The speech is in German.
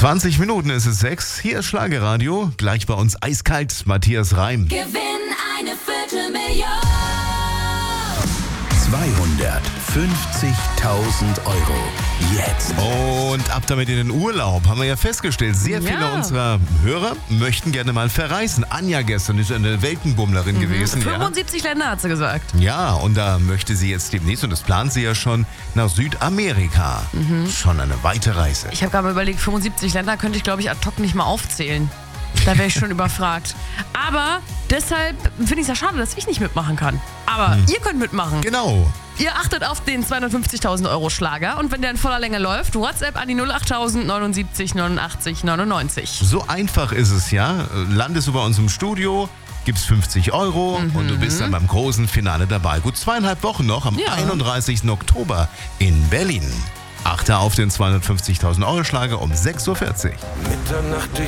20 Minuten ist es 6. Hier ist Schlagerradio. Gleich bei uns eiskalt Matthias Reim. Gewinn eine Viertelmillion. 250.000 Euro. Jetzt. Und ab damit in den Urlaub, haben wir ja festgestellt. Sehr viele unserer Hörer möchten gerne mal verreisen. Anja gestern ist eine Weltenbummlerin gewesen. 75 Länder hat sie gesagt. Ja, und da möchte sie jetzt demnächst, und das plant sie ja schon, nach Südamerika. Schon eine weite Reise. Ich habe gerade mal überlegt, 75 Länder könnte ich, glaube ich, ad hoc nicht mal aufzählen. Da wäre ich schon überfragt. Aber deshalb finde ich es ja schade, dass ich nicht mitmachen kann. Aber ihr könnt mitmachen. Genau. Ihr achtet auf den 250.000 Euro Schlager und wenn der in voller Länge läuft, WhatsApp an die 08000 79 89 99. So einfach ist es, ja. Landest du bei uns im Studio, gibst 50 Euro und du bist dann beim großen Finale dabei. Gut 2,5 Wochen noch, am 31. Oktober in Berlin. Achte auf den 250.000 Euro Schlager um 6.40 Uhr. Mitternacht